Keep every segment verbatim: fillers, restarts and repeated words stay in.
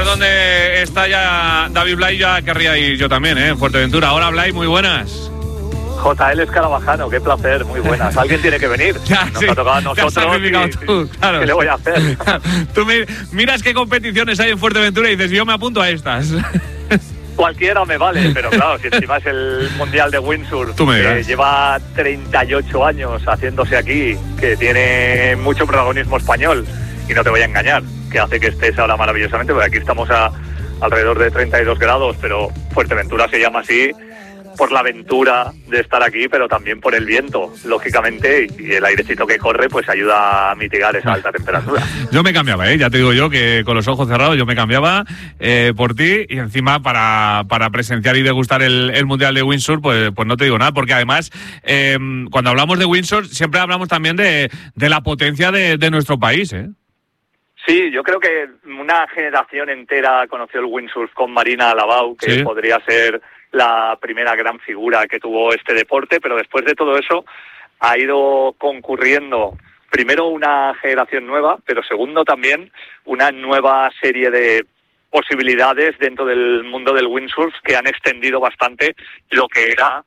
donde está ya David Blay, ya querría ir yo también, ¿eh? En Fuerteventura. Hola, Blay, muy buenas. J L Escarabajano, qué placer, muy buenas. Alguien tiene que venir. Ya, Nos sí, ha tocado a nosotros. te has sacrificado y, tú, claro. ¿Qué le voy a hacer? Tú me, miras qué competiciones hay en Fuerteventura y dices, yo me apunto a estas. Cualquiera me vale, pero claro, si encima es el Mundial de Windsurf, que lleva treinta y ocho años haciéndose aquí, que tiene mucho protagonismo español, y no te voy a engañar, que hace que estés ahora maravillosamente, porque aquí estamos a alrededor de treinta y dos grados, pero Fuerteventura se llama así por la aventura de estar aquí, pero también por el viento, lógicamente, y el airecito que corre pues ayuda a mitigar esa alta temperatura. Yo me cambiaba, ¿eh? Ya te digo yo que con los ojos cerrados yo me cambiaba eh, por ti, y encima para, para presenciar y degustar el, el Mundial de Windsurf, pues, pues no te digo nada, porque además eh, cuando hablamos de Windsurf siempre hablamos también de, de la potencia de, de nuestro país, ¿eh? Sí, yo creo que una generación entera conoció el windsurf con Marina Alabau, que sí. podría ser la primera gran figura que tuvo este deporte, pero después de todo eso ha ido concurriendo primero una generación nueva, pero segundo también una nueva serie de posibilidades dentro del mundo del windsurf que han extendido bastante lo que era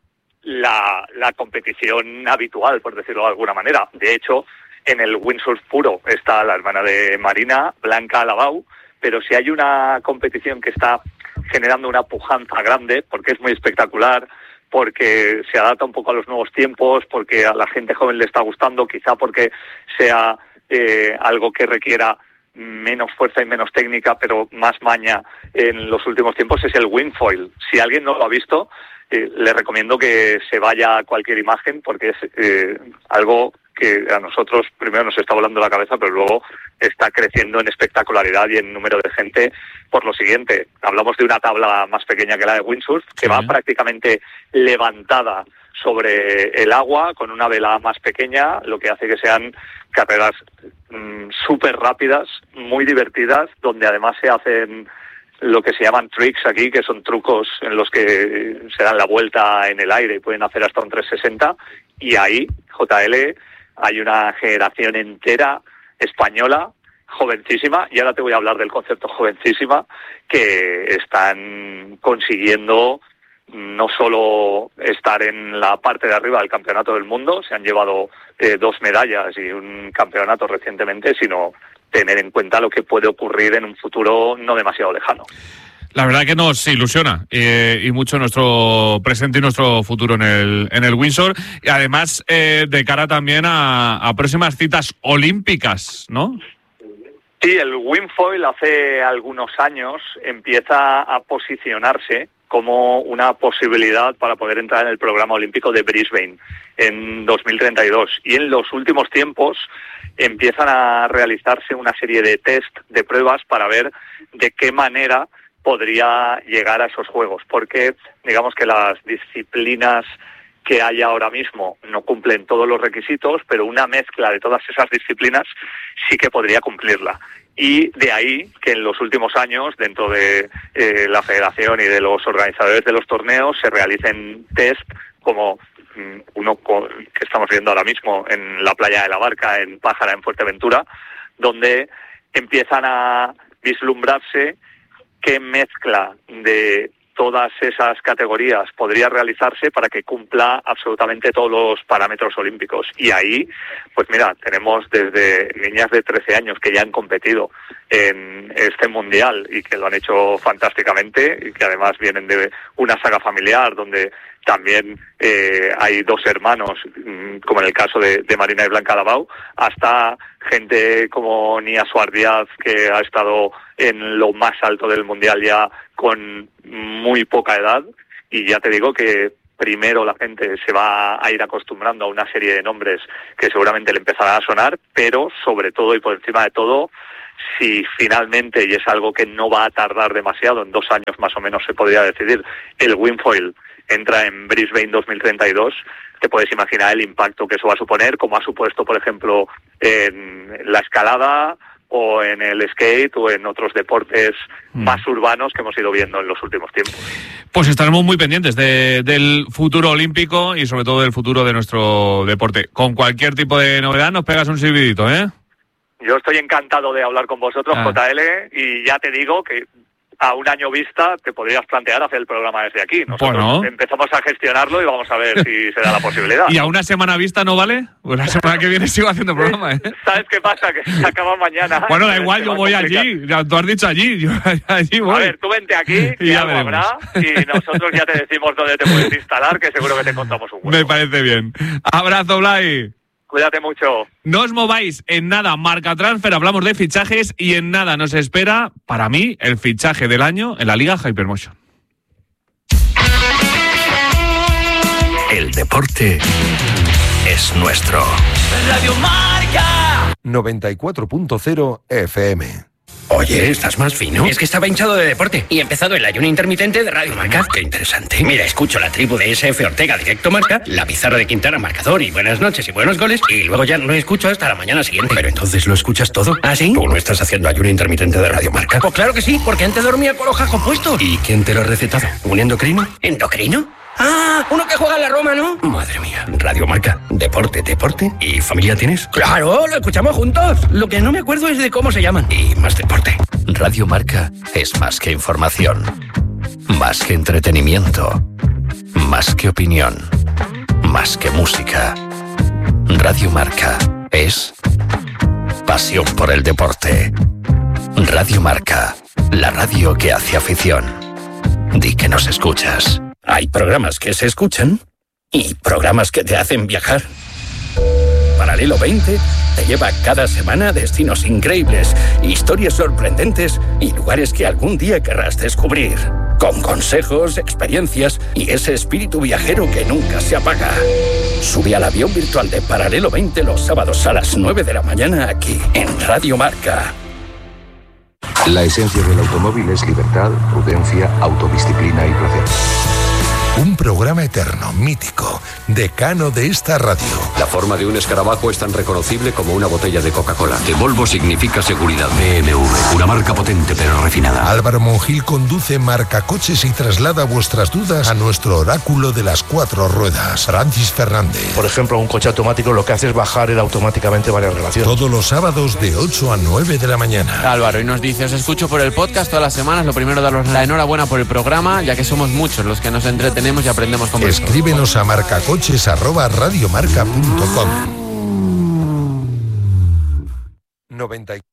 la, la competición habitual, por decirlo de alguna manera. De hecho, en el windsurf puro está la hermana de Marina, Blanca Alabau, pero si hay una competición que está generando una pujanza grande, porque es muy espectacular, porque se adapta un poco a los nuevos tiempos, porque a la gente joven le está gustando, quizá porque sea eh, algo que requiera menos fuerza y menos técnica, pero más maña en los últimos tiempos, es el windfoil. Si alguien no lo ha visto, eh, le recomiendo que se vaya a cualquier imagen, porque es eh, algo que a nosotros primero nos está volando la cabeza, pero luego está creciendo en espectacularidad y en número de gente por lo siguiente. Hablamos de una tabla más pequeña que la de windsurf, que sí. va prácticamente levantada sobre el agua con una vela más pequeña, lo que hace que sean carreras mmm, súper rápidas, muy divertidas, donde además se hacen lo que se llaman tricks aquí, que son trucos en los que se dan la vuelta en el aire y pueden hacer hasta un trescientos sesenta, y ahí, J L, hay una generación entera española, jovencísima, y ahora te voy a hablar del concepto jovencísima, que están consiguiendo no solo estar en la parte de arriba del campeonato del mundo, se han llevado eh, dos medallas y un campeonato recientemente, sino tener en cuenta lo que puede ocurrir en un futuro no demasiado lejano. La verdad que nos ilusiona eh, y mucho nuestro presente y nuestro futuro en el en el Windsor, y además eh, de cara también a, a próximas citas olímpicas, ¿no? Sí, el windfoil hace algunos años empieza a posicionarse como una posibilidad para poder entrar en el programa olímpico de Brisbane en dos mil treinta y dos, y en los últimos tiempos empiezan a realizarse una serie de test, de pruebas para ver de qué manera podría llegar a esos juegos, porque digamos que las disciplinas que hay ahora mismo no cumplen todos los requisitos, pero una mezcla de todas esas disciplinas sí que podría cumplirla. Y de ahí que en los últimos años, dentro de eh, la federación y de los organizadores de los torneos, se realicen test como mmm, uno que estamos viendo ahora mismo en la playa de la Barca, en Pájara, en Fuerteventura, donde empiezan a vislumbrarse qué mezcla de todas esas categorías podría realizarse para que cumpla absolutamente todos los parámetros olímpicos. Y ahí, pues mira, tenemos desde niñas de trece años que ya han competido en este mundial y que lo han hecho fantásticamente, y que además vienen de una saga familiar donde también eh, hay dos hermanos, como en el caso de, de Marina y Blanca Alabau, hasta gente como Nia Suardiaz, que ha estado en lo más alto del mundial ya con muy poca edad. Y ya te digo que primero la gente se va a ir acostumbrando a una serie de nombres que seguramente le empezarán a sonar, pero sobre todo y por encima de todo, si finalmente, y es algo que no va a tardar demasiado, en dos años más o menos se podría decidir, el windfoil entra en Brisbane dos mil treinta y dos, te puedes imaginar el impacto que eso va a suponer, como ha supuesto, por ejemplo, en la escalada o en el skate o en otros deportes mm. más urbanos que hemos ido viendo en los últimos tiempos. Pues estaremos muy pendientes de, del futuro olímpico y sobre todo del futuro de nuestro deporte. Con cualquier tipo de novedad nos pegas un silbidito, ¿eh? Yo estoy encantado de hablar con vosotros, ah. J L, y ya te digo que a un año vista te podrías plantear hacer el programa desde aquí. Nosotros bueno. empezamos a gestionarlo y vamos a ver si se da la posibilidad. ¿Y a una semana vista no vale? Pues la semana que viene sigo haciendo programa, ¿eh? ¿Sabes qué pasa? Que se acaba mañana. Bueno, da igual, yo voy allí. Ya, tú has dicho allí, yo allí voy. A ver, tú vente aquí, y ya algo habrá, y nosotros ya te decimos dónde te puedes instalar, que seguro que te contamos un huevo. Me parece bien. Abrazo, Blay. Cuídate mucho. No os mováis en nada, Marca Transfer, hablamos de fichajes y en nada nos espera, para mí, el fichaje del año en la Liga Hypermotion. El deporte es nuestro. Radio Marca noventa y cuatro punto cero F M. Oye, ¿estás más fino? Es que estaba hinchado de deporte y he empezado el ayuno intermitente de Radio Marca. Qué interesante. Mira, escucho la tribu de S F Ortega Directo Marca, la pizarra de Quintana Marcador y buenas noches y buenos goles, y luego ya no escucho hasta la mañana siguiente. Pero entonces lo escuchas todo. ¿Ah, sí? ¿Tú no estás haciendo ayuno intermitente de Radio Marca? Pues claro que sí, porque antes dormía con hojas compuestos. ¿Y quién te lo ha recetado? ¿Un endocrino? ¿Endocrino? Ah, uno que juega en la Roma, ¿no? Madre mía. Radio Marca, deporte, deporte. ¿Y familia tienes? Claro, lo escuchamos juntos. Lo que no me acuerdo es de cómo se llaman. Y más deporte. Radio Marca es más que información, más que entretenimiento, más que opinión, más que música. Radio Marca es pasión por el deporte. Radio Marca, la radio que hace afición. Di que nos escuchas. Hay programas que se escuchan y programas que te hacen viajar. Paralelo veinte te lleva cada semana a destinos increíbles, historias sorprendentes y lugares que algún día querrás descubrir. Con consejos, experiencias y ese espíritu viajero que nunca se apaga. Sube al avión virtual de Paralelo veinte los sábados a las nueve de la mañana aquí en Radio Marca. La esencia del automóvil es libertad, prudencia, autodisciplina y placer. Un programa eterno, mítico, decano de esta radio. La forma de un escarabajo es tan reconocible como una botella de Coca-Cola. De Volvo significa seguridad. B M W, una marca potente pero refinada. Álvaro Monjil conduce Marcacoches y traslada vuestras dudas a nuestro oráculo de las cuatro ruedas, Francis Fernández. Por ejemplo, un coche automático lo que hace es bajar él automáticamente varias relaciones. Todos los sábados de ocho a nueve de la mañana. Álvaro, y nos dice, os escucho por el podcast todas las semanas. Lo primero, daros la enhorabuena por el programa, ya que somos muchos los que nos entretenemos y aprendemos con vosotros. Escríbenos a marcacoches arroba radiomarca punto com. noventa